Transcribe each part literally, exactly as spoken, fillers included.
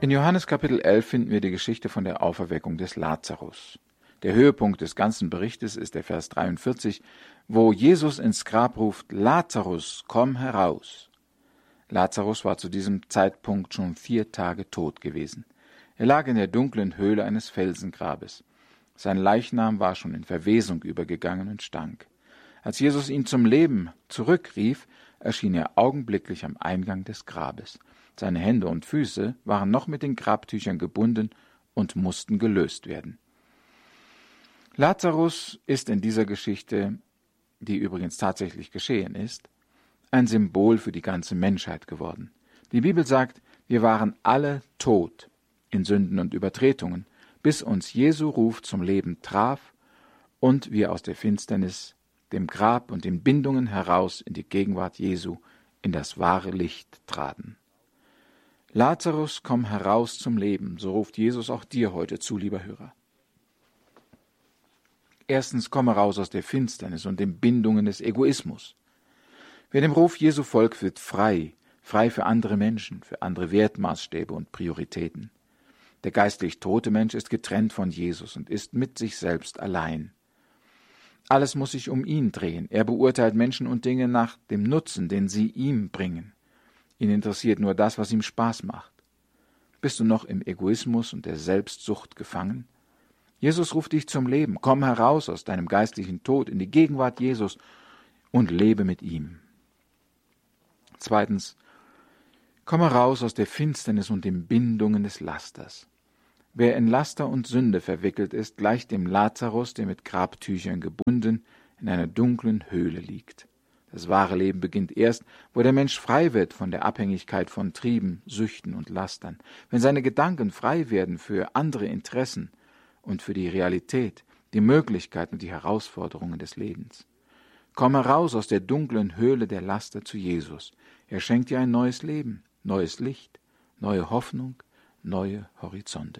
In Johannes Kapitel elf finden wir die Geschichte von der Auferweckung des Lazarus. Der Höhepunkt des ganzen Berichtes ist der Vers dreiundvierzig, wo Jesus ins Grab ruft: Lazarus, komm heraus. Lazarus war zu diesem Zeitpunkt schon vier Tage tot gewesen. Er lag in der dunklen Höhle eines Felsengrabes. Sein Leichnam war schon in Verwesung übergegangen und stank. Als Jesus ihn zum Leben zurückrief, erschien er augenblicklich am Eingang des Grabes. Seine Hände und Füße waren noch mit den Grabtüchern gebunden und mussten gelöst werden. Lazarus ist in dieser Geschichte, die übrigens tatsächlich geschehen ist, ein Symbol für die ganze Menschheit geworden. Die Bibel sagt, wir waren alle tot in Sünden und Übertretungen, bis uns Jesu Ruf zum Leben traf und wir aus der Finsternis, dem Grab und den Bindungen heraus in die Gegenwart Jesu, in das wahre Licht traten. Lazarus, komm heraus zum Leben, so ruft Jesus auch dir heute zu, lieber Hörer. Erstens, komme raus aus der Finsternis und den Bindungen des Egoismus. Wer dem Ruf Jesu folgt, wird frei, frei für andere Menschen, für andere Wertmaßstäbe und Prioritäten. Der geistlich tote Mensch ist getrennt von Jesus und ist mit sich selbst allein. Alles muss sich um ihn drehen. Er beurteilt Menschen und Dinge nach dem Nutzen, den sie ihm bringen. Ihn interessiert nur das, was ihm Spaß macht. Bist du noch im Egoismus und der Selbstsucht gefangen? Jesus ruft dich zum Leben. Komm heraus aus deinem geistlichen Tod in die Gegenwart Jesus und lebe mit ihm. Zweitens, komm heraus aus der Finsternis und den Bindungen des Lasters. Wer in Laster und Sünde verwickelt ist, gleicht dem Lazarus, der mit Grabtüchern gebunden in einer dunklen Höhle liegt. Das wahre Leben beginnt erst, wo der Mensch frei wird von der Abhängigkeit von Trieben, Süchten und Lastern, wenn seine Gedanken frei werden für andere Interessen und für die Realität, die Möglichkeiten und die Herausforderungen des Lebens. Komm heraus aus der dunklen Höhle der Laster zu Jesus. Er schenkt dir ein neues Leben, neues Licht, neue Hoffnung, neue Horizonte.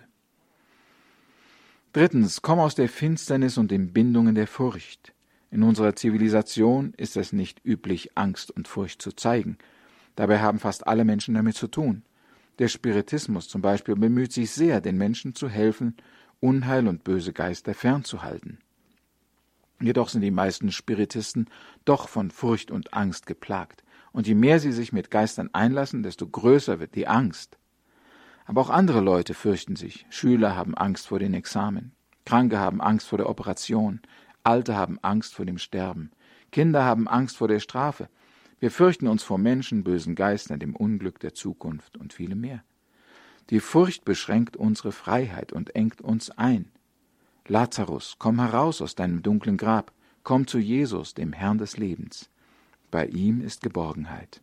Drittens, komm aus der Finsternis und den Bindungen der Furcht. In unserer Zivilisation ist es nicht üblich, Angst und Furcht zu zeigen. Dabei haben fast alle Menschen damit zu tun. Der Spiritismus zum Beispiel bemüht sich sehr, den Menschen zu helfen, Unheil und böse Geister fernzuhalten. Jedoch sind die meisten Spiritisten doch von Furcht und Angst geplagt. Und je mehr sie sich mit Geistern einlassen, desto größer wird die Angst. Aber auch andere Leute fürchten sich. Schüler haben Angst vor den Examen. Kranke haben Angst vor der Operation. Alte haben Angst vor dem Sterben. Kinder haben Angst vor der Strafe. Wir fürchten uns vor Menschen, bösen Geistern, dem Unglück der Zukunft und vielem mehr. Die Furcht beschränkt unsere Freiheit und engt uns ein. Lazarus, komm heraus aus deinem dunklen Grab. Komm zu Jesus, dem Herrn des Lebens. Bei ihm ist Geborgenheit.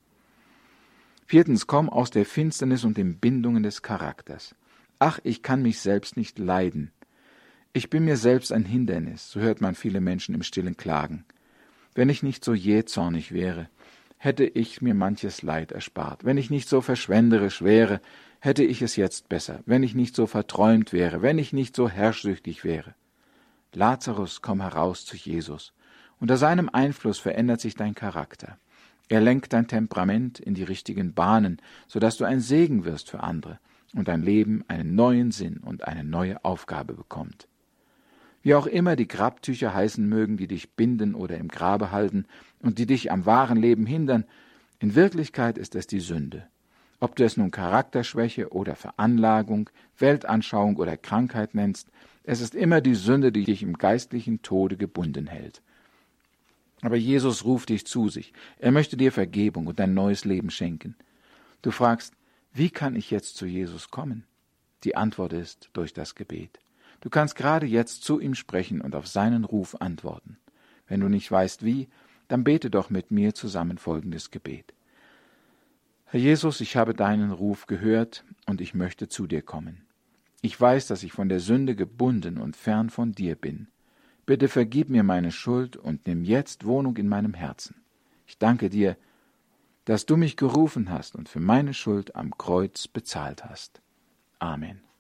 Viertens, komm aus der Finsternis und den Bindungen des Charakters. Ach, ich kann mich selbst nicht leiden. Ich bin mir selbst ein Hindernis, so hört man viele Menschen im Stillen klagen. Wenn ich nicht so jähzornig wäre, hätte ich mir manches Leid erspart. Wenn ich nicht so verschwenderisch wäre, hätte ich es jetzt besser. Wenn ich nicht so verträumt wäre, wenn ich nicht so herrschsüchtig wäre. Lazarus, komm heraus zu Jesus. Unter seinem Einfluss verändert sich dein Charakter. Er lenkt dein Temperament in die richtigen Bahnen, sodass du ein Segen wirst für andere und dein Leben einen neuen Sinn und eine neue Aufgabe bekommt. Wie auch immer die Grabtücher heißen mögen, die dich binden oder im Grabe halten und die dich am wahren Leben hindern, in Wirklichkeit ist es die Sünde. Ob du es nun Charakterschwäche oder Veranlagung, Weltanschauung oder Krankheit nennst, es ist immer die Sünde, die dich im geistlichen Tode gebunden hält. Aber Jesus ruft dich zu sich. Er möchte dir Vergebung und ein neues Leben schenken. Du fragst, wie kann ich jetzt zu Jesus kommen? Die Antwort ist durch das Gebet. Du kannst gerade jetzt zu ihm sprechen und auf seinen Ruf antworten. Wenn du nicht weißt wie, dann bete doch mit mir zusammen folgendes Gebet. Herr Jesus, ich habe deinen Ruf gehört und ich möchte zu dir kommen. Ich weiß, dass ich von der Sünde gebunden und fern von dir bin. Bitte vergib mir meine Schuld und nimm jetzt Wohnung in meinem Herzen. Ich danke dir, dass du mich gerufen hast und für meine Schuld am Kreuz bezahlt hast. Amen.